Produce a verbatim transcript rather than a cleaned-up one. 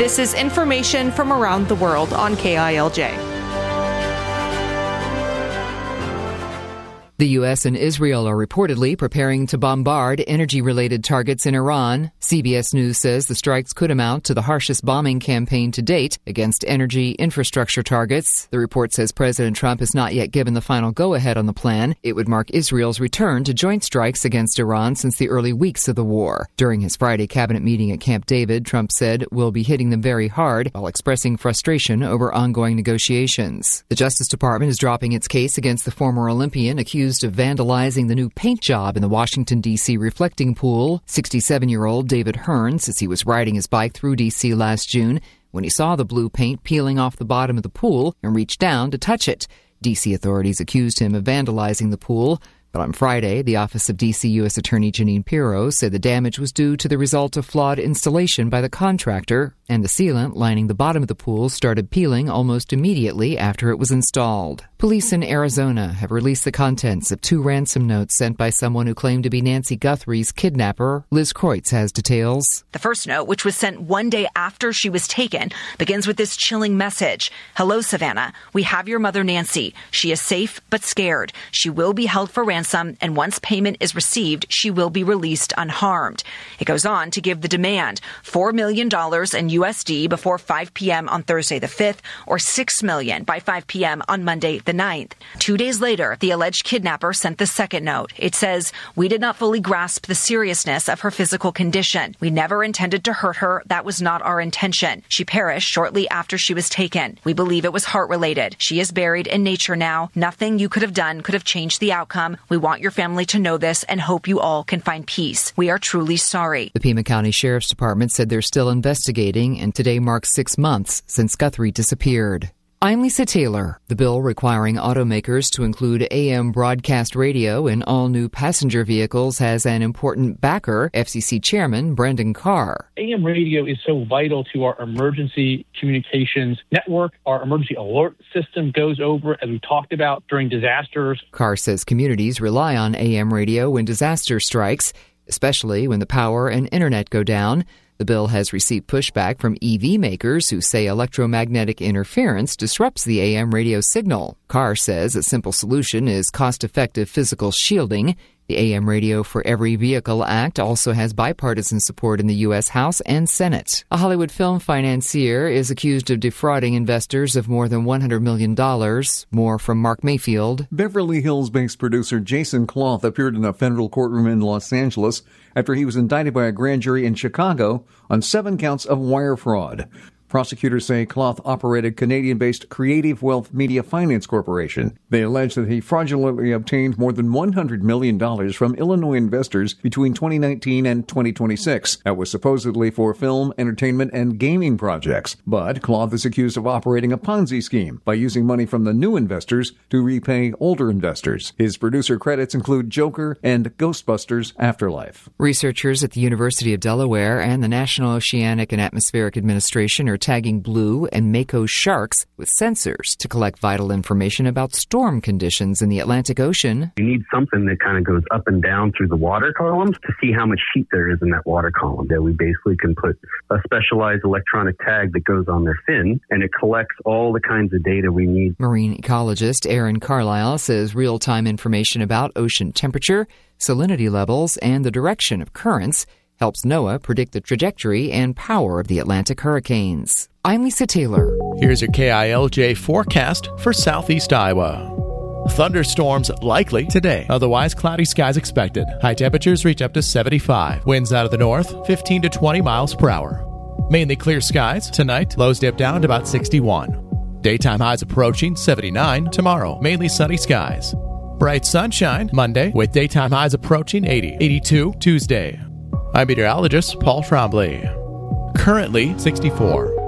This is information from around the world on K I L J. The U S and Israel are reportedly preparing to bombard energy-related targets in Iran. C B S News says the strikes could amount to the harshest bombing campaign to date against energy infrastructure targets. The report says President Trump has not yet given the final go-ahead on the plan. It would mark Israel's return to joint strikes against Iran since the early weeks of the war. During his Friday cabinet meeting at Camp David, Trump said, "We'll be hitting them very hard," while expressing frustration over ongoing negotiations. The Justice Department is dropping its case against the former Olympian accused of vandalizing the new paint job in the Washington, D C reflecting pool. sixty-seven-year-old David Hearn says he was riding his bike through D C last June when he saw the blue paint peeling off the bottom of the pool and reached down to touch it. D C authorities accused him of vandalizing the pool, but on Friday, the office of D C U S Attorney Jeanine Pirro said the damage was due to the result of flawed installation by the contractor, and the sealant lining the bottom of the pool started peeling almost immediately after it was installed. Police in Arizona have released the contents of two ransom notes sent by someone who claimed to be Nancy Guthrie's kidnapper. Liz Kreutz has details. The first note, which was sent one day after she was taken, begins with this chilling message. "Hello, Savannah. We have your mother, Nancy. She is safe but scared. She will be held for ransom, and once payment is received, she will be released unharmed." It goes on to give the demand, four million dollars in U S D before five p.m. on Thursday the fifth, or six million dollars by five p.m. on Monday the ninth. Two days later, the alleged kidnapper sent the second note. It says, "We did not fully grasp the seriousness of her physical condition. We never intended to hurt her. That was not our intention. She perished shortly after she was taken. We believe it was heart-related. She is buried in nature now. Nothing you could have done could have changed the outcome. We want your family to know this and hope you all can find peace. We are truly sorry." The Pima County Sheriff's Department said they're still investigating, and today marks six months since Guthrie disappeared. I'm Lisa Taylor. The bill requiring automakers to include A M broadcast radio in all new passenger vehicles has an important backer, F C C Chairman Brendan Carr. A M radio is so vital to our emergency communications network. Our emergency alert system goes over, as we talked about, during disasters. Carr says communities rely on A M radio when disaster strikes, especially when the power and internet go down. The bill has received pushback from E V makers who say electromagnetic interference disrupts the A M radio signal. Carr says a simple solution is cost-effective physical shielding. The A M Radio for Every Vehicle Act also has bipartisan support in the U S House and Senate. A Hollywood film financier is accused of defrauding investors of more than one hundred million dollars. More from Mark Mayfield. Beverly Hills-based producer Jason Cloth appeared in a federal courtroom in Los Angeles after he was indicted by a grand jury in Chicago on seven counts of wire fraud. Prosecutors say Cloth operated Canadian-based Creative Wealth Media Finance Corporation. They allege that he fraudulently obtained more than one hundred million dollars from Illinois investors between twenty nineteen and twenty twenty-six. That was supposedly for film, entertainment, and gaming projects. But Cloth is accused of operating a Ponzi scheme by using money from the new investors to repay older investors. His producer credits include Joker and Ghostbusters Afterlife. Researchers at the University of Delaware and the National Oceanic and Atmospheric Administration are tagging blue and mako sharks with sensors to collect vital information about storm conditions in the Atlantic Ocean. You need something that kind of goes up and down through the water columns to see how much heat there is in that water column. That we basically can put a specialized electronic tag that goes on their fin, and it collects all the kinds of data we need. Marine ecologist Aaron Carlisle says real-time information about ocean temperature, salinity levels, and the direction of currents helps NOAA predict the trajectory and power of the Atlantic hurricanes. I'm Lisa Taylor. Here's your K I L J forecast for southeast Iowa. Thunderstorms likely today. Otherwise, cloudy skies expected. High temperatures reach up to seventy-five. Winds out of the north, fifteen to twenty miles per hour. Mainly clear skies tonight. Lows dip down to about sixty-one. Daytime highs approaching seventy-nine tomorrow. Mainly sunny skies. Bright sunshine Monday with daytime highs approaching eighty. eighty-two Tuesday. I'm meteorologist Paul Trombley. Currently sixty-four.